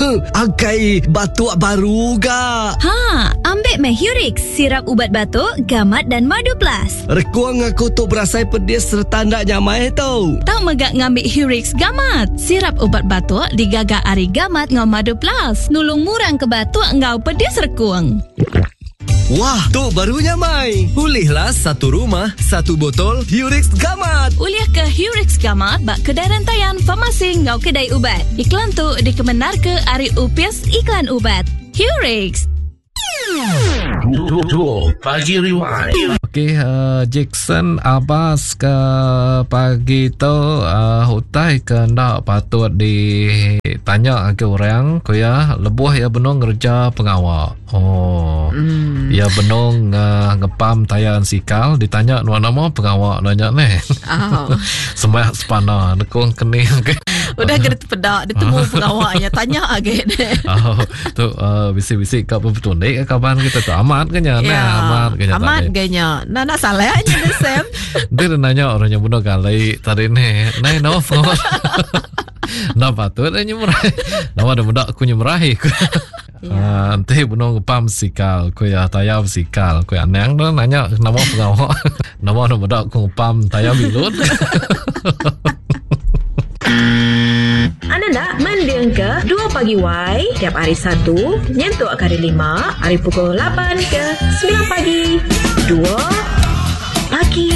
Agai batuk baru ga. Ambil Hurix, sirap ubat batuk, gamat dan madu plus. Rekuang aku tu berasai pedis serta ndak nyamai tau. Tak megak ngambil Hurix gamat. Sirap ubat batuk digagak ari gamat ngau madu plus. Nulung murang ke batuk ngau pedis rekuang. Wah, tu barunya Mai. Pulihlah satu rumah, satu botol Hurix Gamat. Uliah ke Hurix Gamat bak kedai rantaian farmasi ngau kedai ubat. Iklan tu dikemenar ke Ari Upias Iklan Ubat. Hurix. Pagi Rewind. Okey, Jackson Abbas ke pagi tu hutai ke nak patut ditanya ke orang ko ya lebuh ya benong ngerja pengawal. Ya benong ngepam tayan sikal ditanya nama pengawal nanya ni. Sembah sepana nekong kene. Udah kena pedak ditemu pengawalnya tanya agak deh. Tu bisik-bisik kat betul ni kaban kita tu amat kenya amat kenya nak salah aja ni Sam. Dia nanya orangnya bunuh kali tadi ni no nak patut dia nyemerahi nama ada budak aku nyemerahi nanti bunuh ngepam sikal ku ya tayab sikal ku ya nang tu nanya nama pengawal nama ada budak aku ngepam tayab bilut. Anda nak mendengar ke 2 pagi Y tiap hari Sabtu nyentuh ke hari 5 hari pukul 8 ke 9 pagi 2 pagi.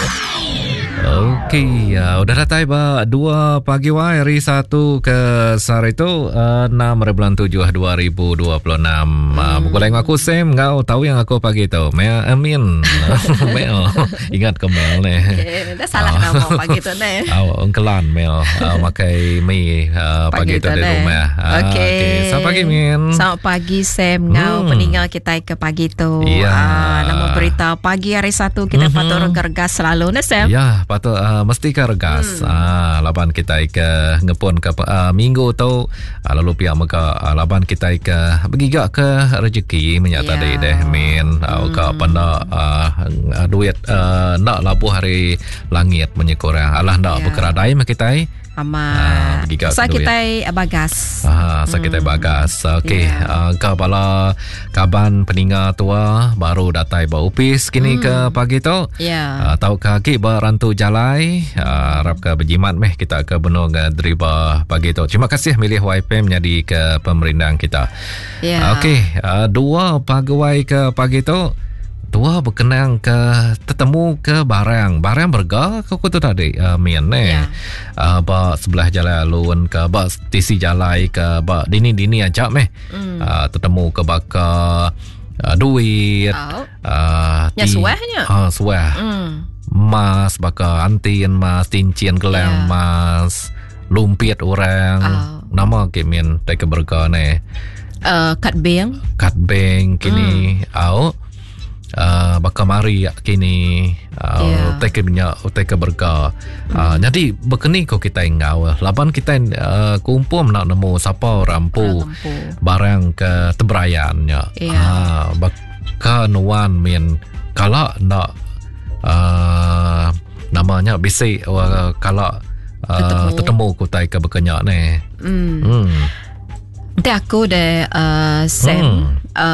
Okey, udah datang ba 2 pagi hari 1 ke sehari tu 6 bulan 7 2026. Bukan lain aku Sam, kau tahu yang aku pagi tu. Mel Amin. Mel. Ingat ke Mel ni. Dah salah nama pagi tu ni. Ungkelan Mel makai mi pagi tu di rumah. Okey. Selamat pagi Min. Selamat pagi Sam, kau peninggal kita ke pagi tu. Nama berita pagi hari 1 kita patut gergas selalu ni Sam. Ya, patut mesti ke regas. Laban kita ke ngepun ke minggu tu lalu pihak maka laban kita ke begigak ke rezeki menyata deh Min. Ke panda duit nak labuh hari langit menyekurang. Alah nak berkeradai mak kita sa kita bagas. Sa kita bagas. Okey, kapala kaban peninga tua baru datai ba upis kini ke pagi tu. Tahu kaki berantu jalai harap ke berjimat meh kita ke benung deriba pagi tu. Terima kasih milih YPM jadi ke pemerintah kita. Okey, 2 pegawai ke pagi tu tua berkenang ke tetemu ke barang berga ke tu tadi Mian ni ba sebelah jalan alun ke ba tisi jalai ke ba dini ajak meh tetemu ke baka duit suahnya suah mas baka antin mas cincin gelang mas lumpit orang nama ke Mian tak berga ni kad bank kini baka mari kini teka berga jadi berkeni ko kita ingau laban kita kumpul nak nemu siapa rampu barang ke teberayannya baka nuan Min kalau nak namanya bisik kalau tetemu ko tai ke berkenyak ni nanti aku de Sam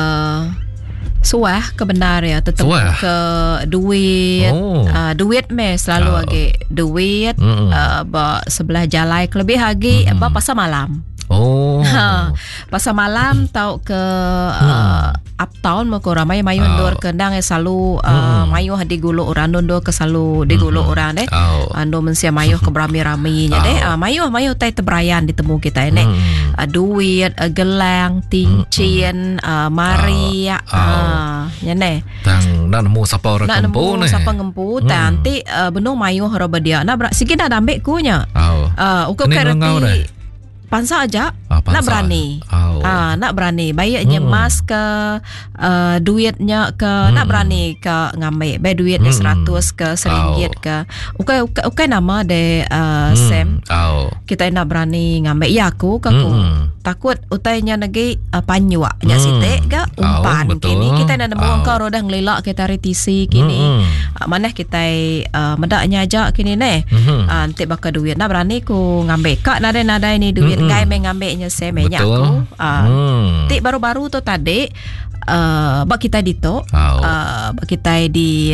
suah kebenar ya tetap ke duit duit meh selalu lagi duit ba sebelah jalai lebih lagi ba pasal malam pasal malam tau ke uptown mau ke ramai mayu ndor kendang selalu mayu di gulo orang ndor ke selalu di gulo orang deh ando mensia mayu ke berami-raminya deh mayu tai teberayan ditemu kita ini duit gelang cincin maria nyane tang nak nemu siapa orang kempu ni siapa ngempu nanti benung mayu horoba dia nak sikit dah ambek kunya ukur kereti pansa aja nak berani nak berani bayarnya mas ke duitnya ke nak berani ke ngambil bayar duitnya 100 ke RM1 ke ukai nama de Sam kita nak berani ngambil ya aku takut utainya lagi panyua nya sitek ke umpan kini kita nak nemu kau rodah ngelilak kita RTC kini mana kita medaknya aja kini ne nanti bakal duit nak berani ku ngambil kak nada ini duit ngai mengambilnya saya banyak aku tik baru-baru tu tadi bak kita dito bak kita di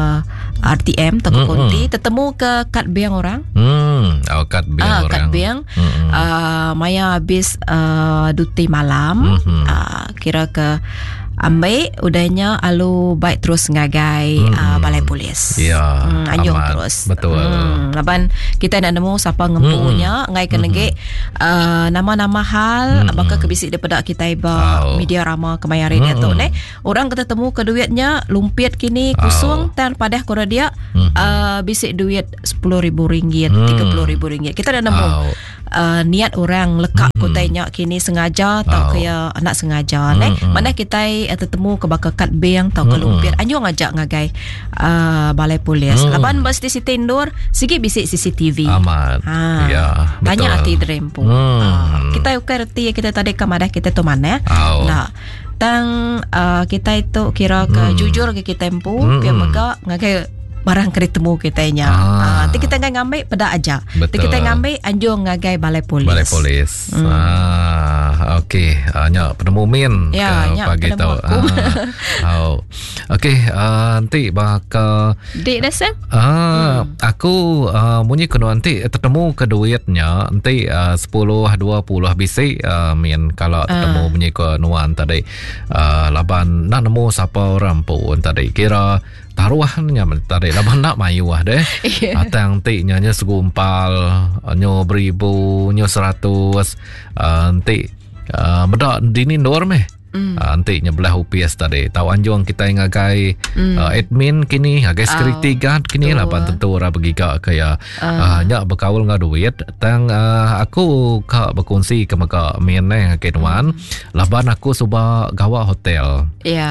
RTM Toko Konti ketemu ke kad bank orang kad bank orang kad bank maya habis duti malam kira ke ambil udahnya alu baik terus ngagai balai polis anjung terus betul laban kita nak nemu siapa ngempunya ngai kenege nama-nama hal bakal kebisik daripada kita iba media rama kemayari dia tu ne orang kita temu ke duitnya lumpit kini kusung tan padah kora dia bisik duit RM10,000 RM30,000 kita dah nemu niat orang lekak kotanya kini sengaja atau kaya anak sengaja mana kita tertemu ke bakal kad bank atau ke lumpir anjung ngajak ngagai balai polis laban bas di situ indoor sikit bisik CCTV aman ya betul tanya hati drempung kita ukerti kita tadi ke madah kita tu mana nah tang kita itu kira ke jujur ke kita tempu biar mega ngagai barang kena temu kitanya. Nanti kita ngambil pada aja. Nanti kita ngambil anjung ngagai balai polis. Balai polis. Okey, nyak penemu min pagi tu. Okey, nanti bakal Dik dah sen? Aku munyi kena nanti tertemu ke duitnya nanti 10-20 bisik min kalau tertemu munyi ke nuan tadi. Laban nak nemu siapa orang pun tadi kira taruhannya tadi laban nak mayu deh. Atang ti nyanyi segumpal nyo 1,000 nyo 100 nanti bedak dini ndor meh. Nanti nyebelah UPS tadi tahu anjung kita ngagai admin kini ngagai security guard kini laban tentu ora begiga kaya nyak berkaul ngah duit tang aku ka berkongsi ke maka min kenuan laban aku suba gawa hotel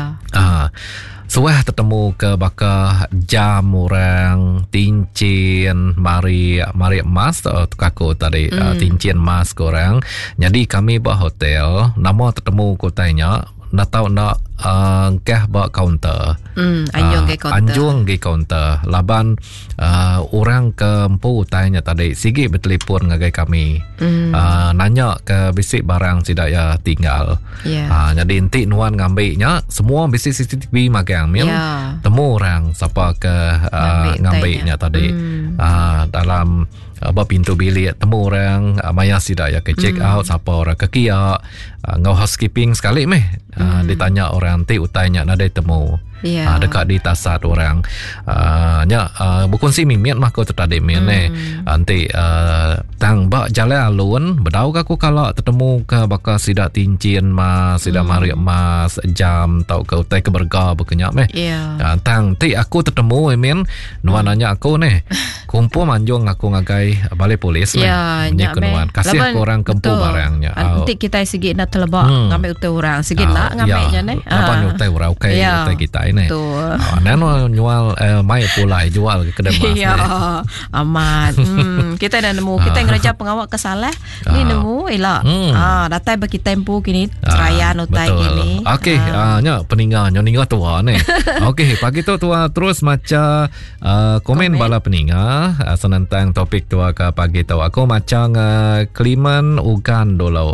suah tertemu ke baka jam orang tincin mari emas aku tadi tincin emas korang jadi kami bah hotel nama tertemu kotanya nak tahu nak keh bah counter anjung ke counter laban orang ke empu tanya tadi sigi bertelefon ngagai kami nanya ke bisik barang tidak ya tinggal jadi inti nuan ngambilnya semua bisik CCTV magang temu orang siapa ke ngambilnya tadi dalam pintu bilik temu orang maya tidak ya ke check out siapa orang ke kia ngau housekeeping sekali meh ditanya orang ti utainya nada temu dekat di tasat orang bukan si mimiat mah ko tadi min nanti tang bak jalan alun bedau aku kalau tertemu ke bakal sidak tincin mas sidak mari emas jam tau ke utai ke berga berkenyak meh tang ti aku tertemu min nuan nanya aku nih kumpul manjung aku ngagai balai polis kenuan kasih aku orang kempu barangnya nanti kita segi nak telebak ngambil utai orang segi nak ngambilnya nih apa utai orang utai kita ini nano jual mai pulai jual ke kedai mas aman kita dah nemu kita ngerja pengawal kesalah ni nemu elak datai bagi tempo kini seraya utai kini okey nya peninggal nyoninga tua ni okey pagi tu tua terus maca komen bala peninggal senantang topik tua ke pagi tu aku macam Kliman Ugan dulu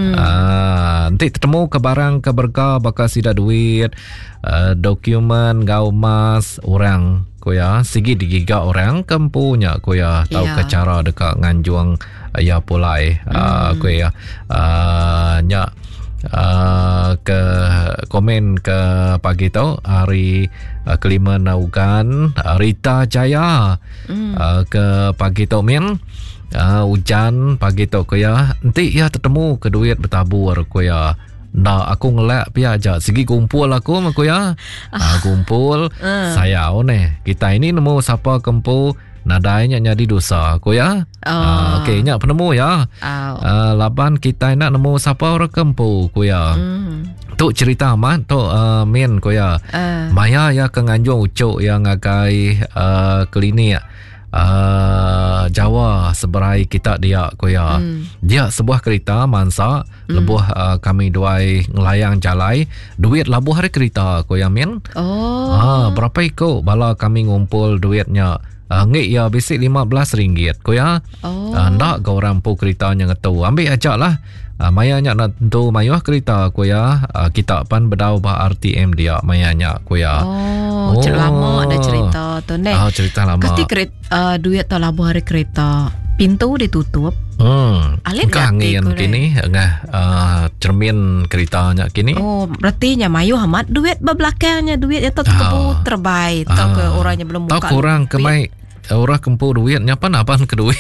nanti ketemu ke barang ke berga bakal sida duit dokumen gau mas orang koya sigi digiga orang kempunya koya tahu ke cara dekat nganjuang ya pulai koya nya ke komen ke pagi tu hari Kliman Ugan Rita Jaya ke pagi tu min hujan pagi tu koya nanti ya tertemu ke duit bertabur koya nak aku ngelak pihak aja segi kumpul aku koya kumpul saya kita ini nemu siapa kempu nadainya jadi dosa koya okey nya penemu ya laban kita nak nemu siapa orang kempu koya tu cerita amat tu min koya maya ya ke nganjung ucuk yang ngagai klinik Jawa seberai kita dia kuya. Dia sebuah kereta mansa lebuh kami duai ngelayang jalai duit labuh hari kereta kuya min. Berapa ikut bala kami ngumpul duitnya ngik ya basic RM15 kuya. Ndak ke orang pu keritanya ngetu ambil ajak lah. Mayanya nak tentu mayuah kereta kuya. Kita pan bedau bah RTM dia mayanya kuya. Lama ada cerita tu ne. Cerita lama. Ketika duit tak labuh hari kereta, pintu ditutup. Alit angin kini cermin keritanya kini. Berarti nya mayu amat duit belakangnya duit itu kebu terbaik. Tahu ke orangnya belum buka. Tahu kurang kemai orang kempu duitnya pan ke duit.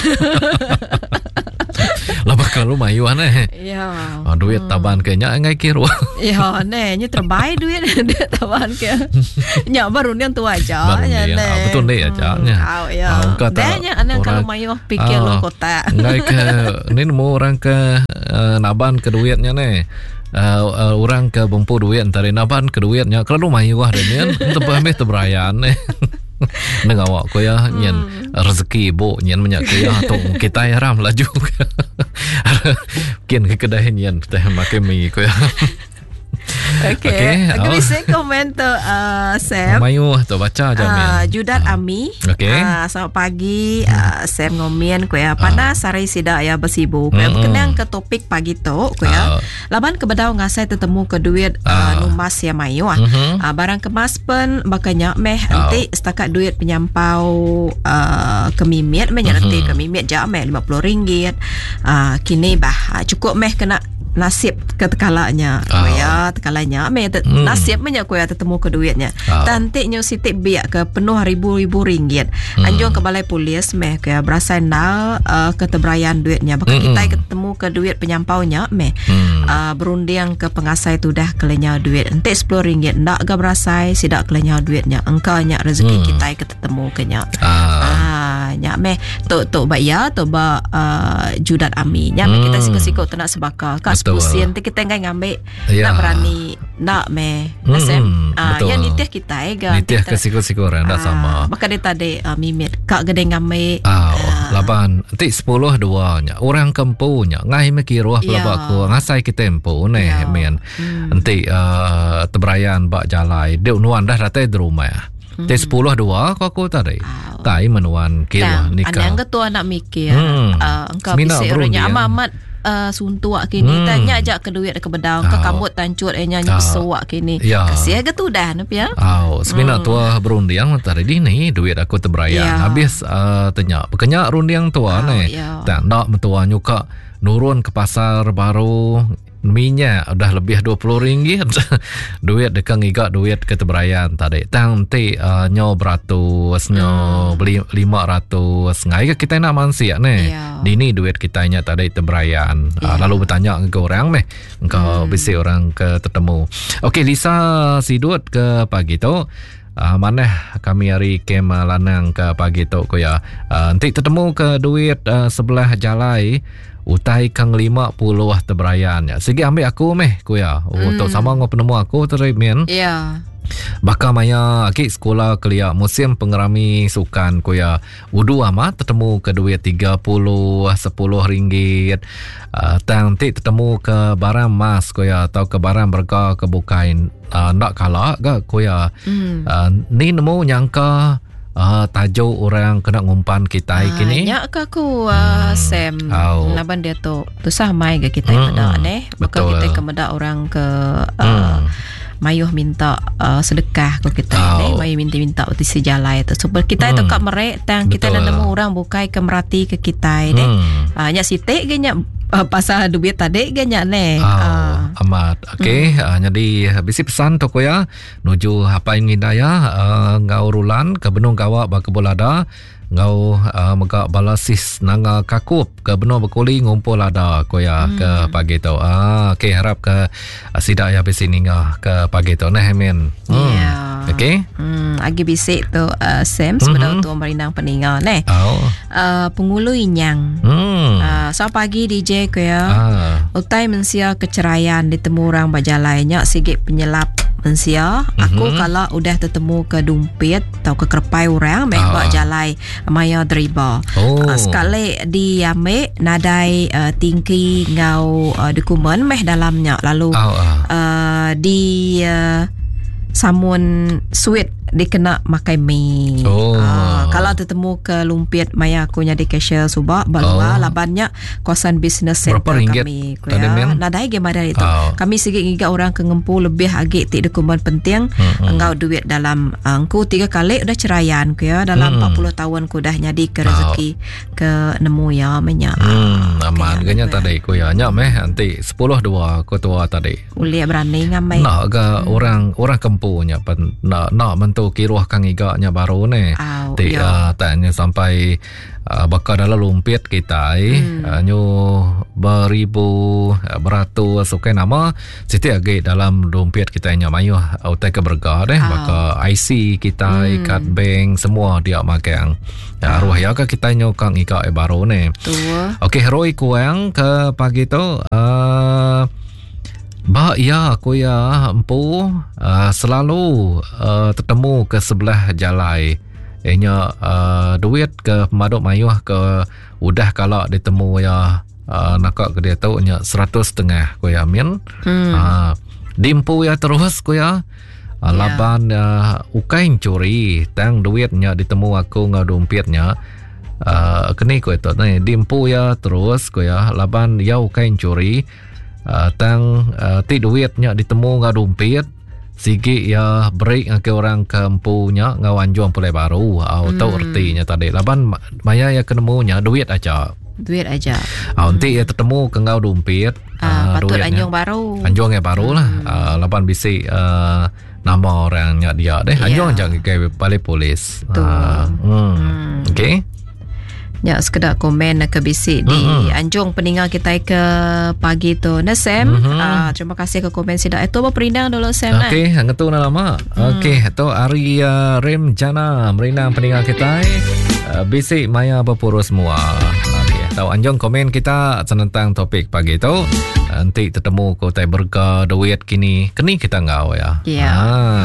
Lah bakal lu mayuan Ya. Duit taban kayaknya ngai kira. Ya nya terbaik duit taban ke. Nya baru ni tu aja nya ne. Betul ni aja nya. Nya anak kalau mayuh pikir lu kota. Ngai ke ni nemu orang ke naban ke duitnya ne. Orang ke bumpu duit antara naban ke duitnya kalau mayuah dan untuk pahami teberayan neng awak ko ya nyen rezeki bo nyen menyak ko ya tong kita ya ram laju kin ke kedai nyen teh make mi ko ya. Okay. Bisa komen tu Sam. Mayu tu baca aja min. Judat Ami. Selamat pagi Sam ngomen ko ya panas sari sida ya besibu. Ko berkenaan ke topik pagi tu ko ya. Laban ke bedau ngasai tetemu ke duit numas ya Mayu barang kemas pen bakanya meh nanti setakat duit penyampau kemimit nanti kemimit ja meh RM50. Kini bah cukup meh kena nasib ketekalanya ya tekalanya nasib banyak ko ya tetemu ke duitnya tantiknya sitik biak ke penuh ribu-ribu ringgit anjung ke balai polis meh ke berasa nal ketebrayan duitnya bahkan kita ketemu ke duit penyampaunya meh berunding ke pengasai tu dah kelenya duit entik RM10 ndak ga berasai sidak kelenya duitnya engkaunya rezeki kita ketemu kenya nya meh tu bayar tu ba Judat Ami nya kita sikut-sikut nak sebaka pusian nanti kita ngambil nak berani nak meh nasem yang nitih kita nitih ke sikur-sikur dah sama maka dia tadi mimit kak gede ngambil laban nanti 10-2 nya orang kempunya ngai mekiruah pelabaku ngasai kita tempo neh men nanti teberayan bak jalai dia unuan dah datai di rumah 10-2 kau aku tadi tai menuan kiruah nikah yang ketua nak mikir engkau bisa orangnya amat suntuak kini tanya ajak ke duit ke bedang ke kambut tancut nyanyi pesuak kini kasih ke tu dah nap ya semina tua berundiang tadi ni duit aku terberayan habis tanya bekenya rundiang tua ni tak nak mentua nyuka nurun ke pasar baru minyak udah lebih RM20 duit dekang iga duit keteberayan tadi tanti nyo beratus nyo beli 500 ngai kita nak mansia ni dini duit kita nya tadi teberayan lalu bertanya ke orang meh engkau bisi orang ke ketemu. Okey Lisa Sidut ke pagi tu mana kami hari kem lanang ke pagi tu ko ya nanti ketemu ke duit sebelah jalai utai kang 50 teberayan ya. Segi ambil aku meh ko ya. Untuk sama ngau penemu aku termin. Baka maya aki sekolah kelia musim pengerami sukan ko ya. Wudu amat ketemu ke duit 30 RM10. Nanti ketemu ke barang mas ko ya atau ke barang berga ke bukain ndak kalah ke ko ya. Ni nemu nyangka tajuk orang kena ngumpan kita kini. Nyak ke aku Sam. Laban dia tu samai ke kita medak maka kita ke medak orang ke mayuh minta sedekah ke kita mayuh minta uti sejalai tu. So kita itu kat merek tang kita dah nemu orang bukai ke merati ke kita nyak sitik ke nyak pasal duit tadi ke nyak amat. Okey, jadi bisi pesan toko ya nuju apa ingin daya ngau rulan ke benung gawak ba kebolada ngau megak balasis nanga kakup ke benung bekuli ngumpul ada ko ya ke pagi tu. Okey harap ke sida ya bisi ninga ke pagi tu nah men. Okey. Agi bisik tu Sam sebenarnya tu marinang peninga pengulu inyang. So pagi DJ ko ya. Utai mensia keceraian ditemu orang bajalai nyak sigit penyelap mensia. Aku kalau udah tertemu ke dompet atau ke kerpai orang, meh buat jalai maya deriba. Sekali diambil nadai tinggi ngau dokumen meh dalamnya, lalu di samun sweet dikena makai mi. Kalau tertemu ke lumpit maya aku nya di cashier subak balua labannya kawasan business center kami. Nadai gimana itu? Kami sikit giga orang ke ngempu lebih agak tik dokumen penting engkau duit dalam aku 3 kali udah ceraian ku ya dalam 40 tahun ku dah nyadi ke rezeki ke nemu ya menya. Aman ganya tadi ku ya nya meh nanti 10-2 ku tua tadi. Ulia berani ngamai. Nak ke orang kempunya nak mentu kiruah kang iganya baru ne. Tanya sampai bakal dalam lumpit kita nyu beribu beratus sukai nama siti agi dalam lumpit kita nya mayu utai ke berga deh bakal IC kita kad bank semua dia makan arwah ya kita nyu kang iga baru ne. Okey heroi kuang ke pagi tu aku ya empu selalu tertemu ke sebelah jalai. Ianya duit ke pemaduk mayuh ke udah kalau ditemu ya nakak ke dia tahu nya 100.5 ku ya min. Dimpu ya terus ku ya. Laban ukain curi tang duitnya ditemu aku ngau dompetnya. Kini ku itu nih dimpu ya terus ku ya laban ya ukain curi tang ti duitnya ditemu ngau dompet. Sigi ya break ke orang kampunya ngawan juang pulai baru tahu artinya tadi laban maya ya kenemunya duit aja nanti ya ketemu ke ngau dompet patut anjong baru anjong baru lah laban bisi nama orangnya dia deh anjong jangan kayak balik polis okey. Ya, sekedar komen ke bisik di anjung peninggal kita ke pagi tu. Nah, Sam, terima kasih ke komen sidak. Itu apa perindang dulu, Sam? Okey, ngetu na lama. Okey, itu Ari Rem Jana merindang peninggal kita. Bisik maya berpuru semua. Okey, tahu anjung komen kita tentang topik pagi tu. Nanti ketemu kau tai berga duit kini kita ngau ya.